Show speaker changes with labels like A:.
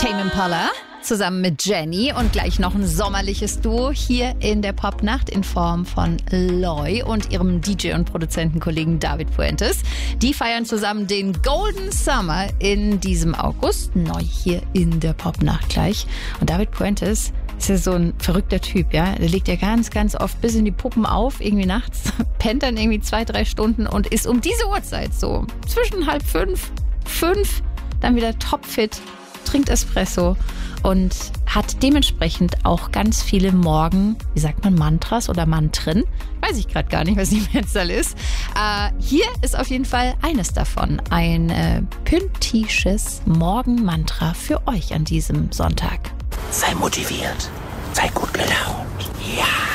A: Tame Impala zusammen mit Jenny und gleich noch ein sommerliches Duo hier in der Popnacht in Form von Loy und ihrem DJ und Produzentenkollegen David Puentes. Die feiern zusammen den Golden Summer in diesem August, neu hier in der Popnacht gleich. Und David Puentes ist ja so ein verrückter Typ, ja. Der legt ja ganz, ganz oft bis in die Puppen auf, irgendwie nachts, pennt dann irgendwie 2-3 Stunden und ist um diese Uhrzeit so zwischen 4:30, 5, dann wieder topfit, trinkt Espresso und hat dementsprechend auch ganz viele wie sagt man, Mantras oder Mantren? Weiß ich gerade gar nicht, was die Mehrzahl ist. Hier ist auf jeden Fall eines davon. Ein pünktliches Morgenmantra für euch an diesem Sonntag.
B: Sei motiviert, sei gut gelaunt. Ja.